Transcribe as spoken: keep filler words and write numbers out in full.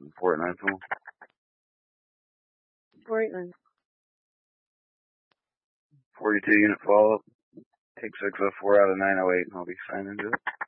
Port nine two. Portland. forty-two unit follow-up. Take six oh four out of nine oh eight, and I'll be signing to it.